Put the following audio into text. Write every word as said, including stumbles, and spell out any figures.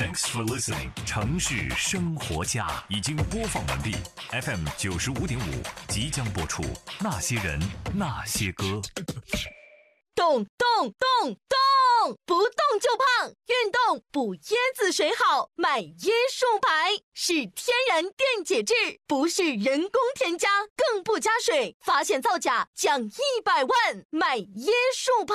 Thanks for listening。城市生活家已经播放完毕 ，F M 九十五点五即将播出。那些人，那些歌。 动动动动，不动就胖，运动补椰子水好，买椰树牌是天然电解质，不是人工添加，更不加水，发现造假奖一百万，买椰树牌。